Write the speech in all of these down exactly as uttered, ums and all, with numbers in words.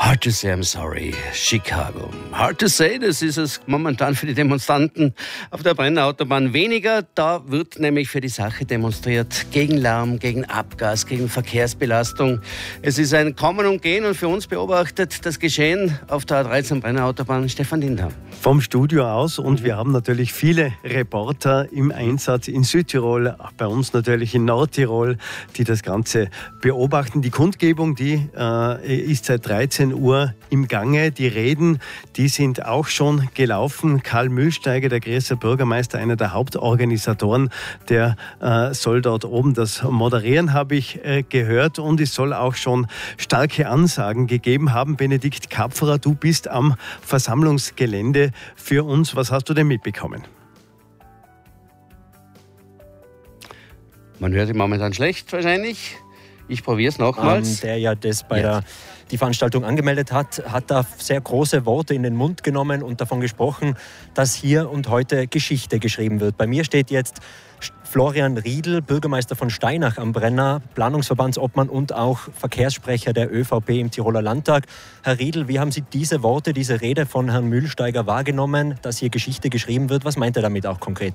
Hard to say I'm sorry, Chicago. Hard to say, das ist es momentan für die Demonstranten auf der Brenner Autobahn weniger. Da wird nämlich für die Sache demonstriert. Gegen Lärm, gegen Abgas, gegen Verkehrsbelastung. Es ist ein Kommen und Gehen und für uns beobachtet das Geschehen auf der A dreizehn Brenner Autobahn Stefan Lindner. Vom Studio aus und wir haben natürlich viele Reporter im Einsatz in Südtirol, bei uns natürlich in Nordtirol, die das Ganze beobachten. Die Kundgebung, die äh, ist seit dreizehn Uhr im Gange. Die Reden, die sind auch schon gelaufen. Karl Mühlsteiger, der Grieser Bürgermeister, einer der Hauptorganisatoren, der äh, soll dort oben das moderieren, habe ich äh, gehört. Und es soll auch schon starke Ansagen gegeben haben. Benedikt Kapferer, du bist am Versammlungsgelände für uns. Was hast du denn mitbekommen? Man hört ihn momentan schlecht wahrscheinlich. Ich probiere es nochmals. Ähm, der ja das bei ja. der die Veranstaltung angemeldet hat, hat da sehr große Worte in den Mund genommen und davon gesprochen, dass hier und heute Geschichte geschrieben wird. Bei mir steht jetzt Florian Riedl, Bürgermeister von Steinach am Brenner, Planungsverbandsobmann und auch Verkehrssprecher der ÖVP im Tiroler Landtag. Herr Riedl, wie haben Sie diese Worte, diese Rede von Herrn Mühlsteiger wahrgenommen, dass hier Geschichte geschrieben wird? Was meint er damit auch konkret?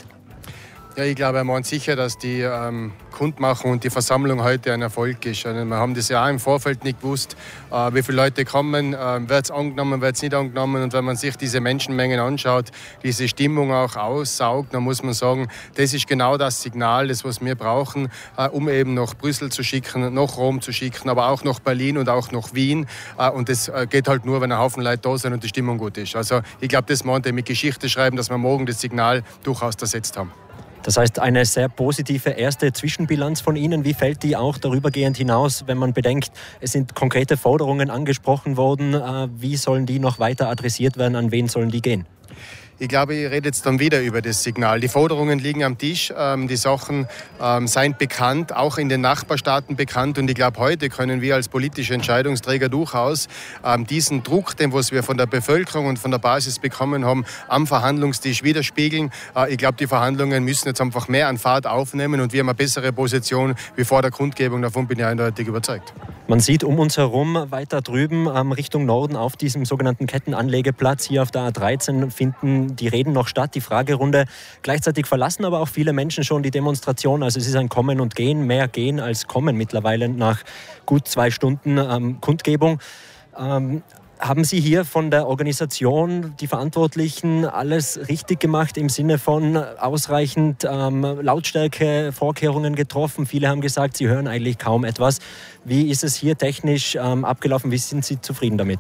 Ja, ich glaube, er meint sicher, dass die ähm, Kundmachung und die Versammlung heute ein Erfolg ist. Also wir haben das ja auch im Vorfeld nicht gewusst, äh, wie viele Leute kommen, äh, wird es angenommen, wird es nicht angenommen. Und wenn man sich diese Menschenmengen anschaut, diese Stimmung auch aussaugt, dann muss man sagen, das ist genau das Signal, das was wir brauchen, äh, um eben nach Brüssel zu schicken, nach Rom zu schicken, aber auch nach Berlin und auch nach Wien. Äh, und das äh, geht halt nur, wenn ein Haufen Leute da sind und die Stimmung gut ist. Also ich glaube, das meint er mit Geschichte schreiben, dass wir morgen das Signal durchaus ersetzt haben. Das heißt, eine sehr positive erste Zwischenbilanz von Ihnen. Wie fällt die auch darübergehend hinaus, wenn man bedenkt, es sind konkrete Forderungen angesprochen worden. Wie sollen die noch weiter adressiert werden? An wen sollen die gehen? Ich glaube, ich rede jetzt dann wieder über das Signal. Die Forderungen liegen am Tisch, ähm, die Sachen ähm, sind bekannt, auch in den Nachbarstaaten bekannt. Und ich glaube, heute können wir als politische Entscheidungsträger durchaus ähm, diesen Druck, den was wir von der Bevölkerung und von der Basis bekommen haben, am Verhandlungstisch widerspiegeln. Äh, ich glaube, die Verhandlungen müssen jetzt einfach mehr an Fahrt aufnehmen und wir haben eine bessere Position wie vor der Kundgebung. Davon bin ich eindeutig überzeugt. Man sieht um uns herum, weiter drüben ähm, Richtung Norden auf diesem sogenannten Kettenanlegeplatz hier auf der A dreizehn finden die Reden noch statt, die Fragerunde. Gleichzeitig verlassen aber auch viele Menschen schon die Demonstration. Also es ist ein Kommen und Gehen, mehr Gehen als Kommen mittlerweile nach gut zwei Stunden ähm, Kundgebung. Ähm, haben Sie hier von der Organisation, die Verantwortlichen, alles richtig gemacht im Sinne von ausreichend ähm, Lautstärkevorkehrungen getroffen? Viele haben gesagt, sie hören eigentlich kaum etwas. Wie ist es hier technisch ähm, abgelaufen? Wie sind Sie zufrieden damit?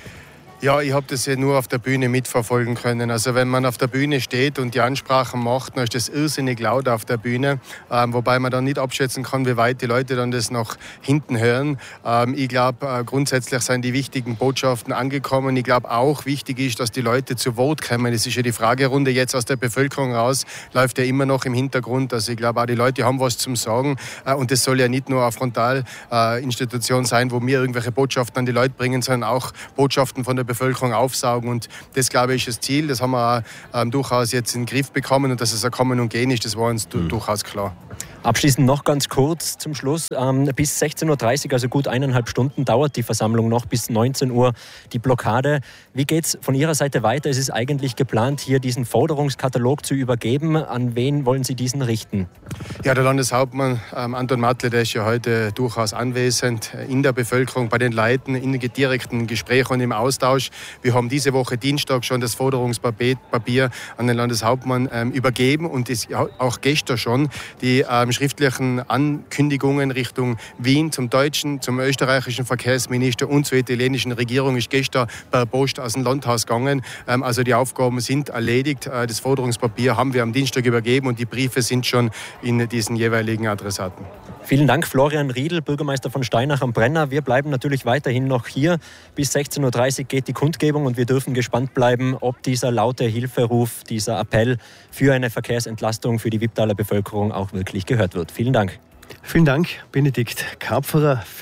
Ja, ich habe das ja nur auf der Bühne mitverfolgen können. Also wenn man auf der Bühne steht und die Ansprachen macht, dann ist das irrsinnig laut auf der Bühne, ähm, wobei man dann nicht abschätzen kann, wie weit die Leute dann das nach hinten hören. Ähm, ich glaube, äh, grundsätzlich sind die wichtigen Botschaften angekommen. Ich glaube auch, wichtig ist, dass die Leute zu Wort kommen. Das ist ja die Fragerunde jetzt aus der Bevölkerung raus, läuft ja immer noch im Hintergrund. Also ich glaube auch, die Leute haben was zum Sagen äh, und das soll ja nicht nur eine Frontalinstitution äh, sein, wo wir irgendwelche Botschaften an die Leute bringen, sondern auch Botschaften von der Bevölkerung aufsaugen und das, glaube ich, ist das Ziel. Das haben wir auch, ähm, durchaus jetzt in den Griff bekommen und dass es ein Kommen und Gehen ist, das war uns mhm. durchaus klar. Abschließend noch ganz kurz zum Schluss. Ähm, bis sechzehn Uhr dreißig, also gut eineinhalb Stunden, dauert die Versammlung noch, bis neunzehn Uhr die Blockade. Wie geht es von Ihrer Seite weiter? Es ist eigentlich geplant, hier diesen Forderungskatalog zu übergeben. An wen wollen Sie diesen richten? Ja, der Landeshauptmann ähm, Anton Matle, der ist ja heute durchaus anwesend in der Bevölkerung, bei den Leuten, in den direkten Gesprächen und im Austausch. Wir haben diese Woche Dienstag schon das Forderungspapier an den Landeshauptmann ähm, übergeben und ist auch gestern schon die ähm, schriftlichen Ankündigungen Richtung Wien zum deutschen, zum österreichischen Verkehrsminister und zur italienischen Regierung ist gestern per Post aus dem Landhaus gegangen. Ähm, also die Aufgaben sind erledigt. Äh, das Forderungspapier haben wir am Dienstag übergeben und die Briefe sind schon in diesen jeweiligen Adressaten. Vielen Dank, Florian Riedl, Bürgermeister von Steinach am Brenner. Wir bleiben natürlich weiterhin noch hier. Bis sechzehn Uhr dreißig geht die Kundgebung und wir dürfen gespannt bleiben, ob dieser laute Hilferuf, dieser Appell für eine Verkehrsentlastung für die Wipptaler Bevölkerung auch wirklich gehört wird. Vielen Dank. Vielen Dank, Benedikt Kapferer, für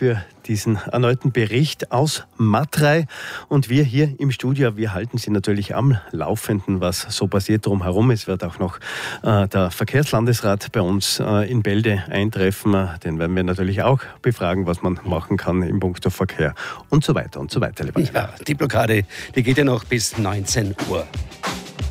diesen erneuten Bericht aus Matrei. Und wir hier im Studio, wir halten Sie natürlich am Laufenden, was so passiert drumherum. Es wird auch noch äh, der Verkehrslandesrat bei uns äh, in Bälde eintreffen. Den werden wir natürlich auch befragen, was man machen kann im Punkto Verkehr und so weiter und so weiter. Ja, die Blockade, die geht ja noch bis neunzehn Uhr.